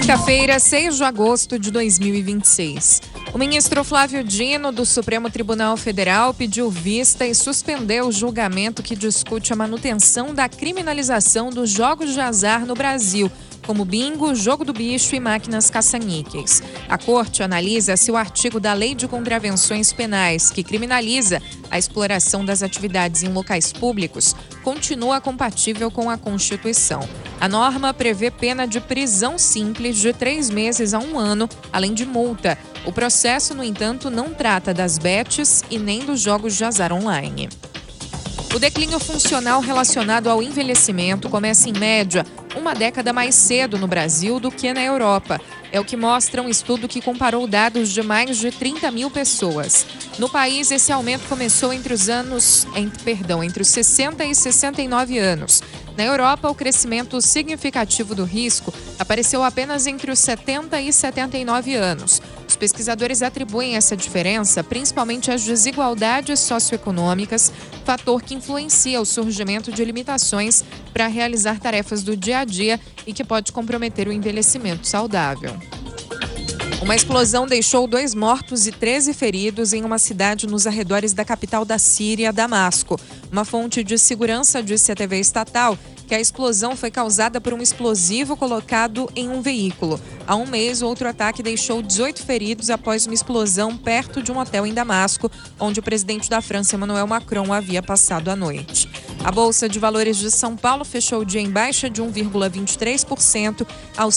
Quinta-feira, 6 de agosto de 2026. O ministro Flávio Dino, do Supremo Tribunal Federal, pediu vista e suspendeu o julgamento que discute a manutenção da criminalização dos jogos de azar no Brasil, como bingo, jogo do bicho e máquinas caça-níqueis. A corte analisa se o artigo da Lei de Contravenções Penais, que criminaliza a exploração das atividades em locais públicos, continua compatível com a Constituição. A norma prevê pena de prisão simples de 3 meses a 1 ano, além de multa. O processo, no entanto, não trata das bets e nem dos jogos de azar online. O declínio funcional relacionado ao envelhecimento começa, em média, 1 década mais cedo no Brasil do que na Europa. É o que mostra um estudo que comparou dados de mais de 30 mil pessoas. No país, esse aumento começou entre os 60 e 69 anos. Na Europa, o crescimento significativo do risco apareceu apenas entre os 70 e 79 anos. Os pesquisadores atribuem essa diferença principalmente às desigualdades socioeconômicas, fator que influencia o surgimento de limitações para realizar tarefas do dia a dia e que pode comprometer o envelhecimento saudável. Uma explosão deixou 2 mortos e 13 feridos em uma cidade nos arredores da capital da Síria, Damasco. Uma fonte de segurança disse à TV estatal que a explosão foi causada por um explosivo colocado em um veículo. Há um mês, outro ataque deixou 18 feridos após uma explosão perto de um hotel em Damasco, onde o presidente da França, Emmanuel Macron, havia passado a noite. A Bolsa de Valores de São Paulo fechou o dia em baixa de 1,23% aos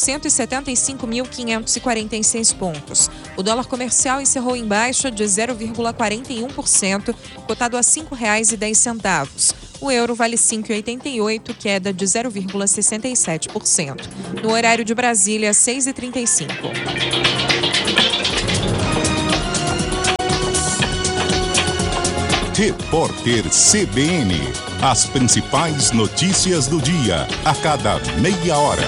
175.546 pontos. O dólar comercial encerrou em baixa de 0,41%, cotado a R$ 5,10. O euro vale R$ 5,88, queda de 0,67%. No horário de Brasília, 6h35. Repórter CBN. As principais notícias do dia, a cada meia hora.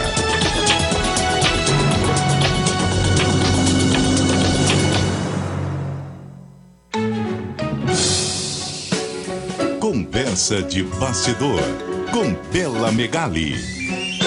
Conversa de bastidor com Bela Megali.